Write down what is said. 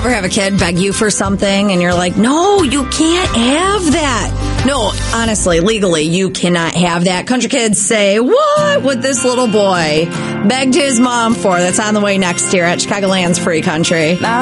ever have a kid beg you for something and you're like, no, you can't have that? No, honestly, legally, you cannot have that. Country kids say, what would this little boy begged his mom for? That's on the way next year at Chicagoland's Free Country.